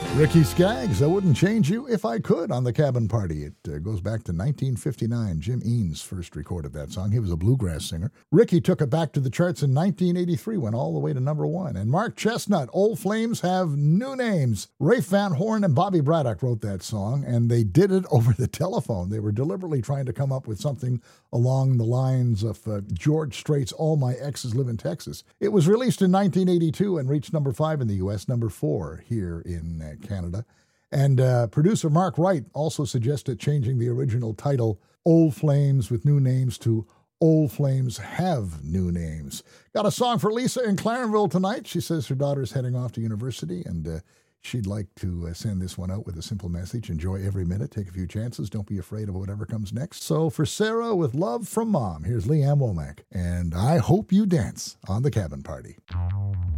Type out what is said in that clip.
Ricky Skaggs, I Wouldn't Change You If I Could on the Cabin Party. It goes back to 1959. Jim Eanes first recorded that song. He was a bluegrass singer. Ricky took it back to the charts in 1983, went all the way to number one. And Mark Chestnut, Old Flames Have New Names. Rafe Van Horn and Bobby Braddock wrote that song, and they did it over the telephone. They were deliberately trying to come up with something along the lines of George Strait's All My Exes Live in Texas. It was released in 1982 and reached number 5 in the U.S., number 4 here in Canada. And producer Mark Wright also suggested changing the original title, Old Flames with New Names, to Old Flames Have New Names. Got a song for Lisa in Clarenville tonight. She says her daughter's heading off to university, and she'd like to send this one out with a simple message. Enjoy every minute. Take a few chances. Don't be afraid of whatever comes next. So for Sarah, with love from Mom, here's Leanne Womack. And I hope you dance on the Cabin Party.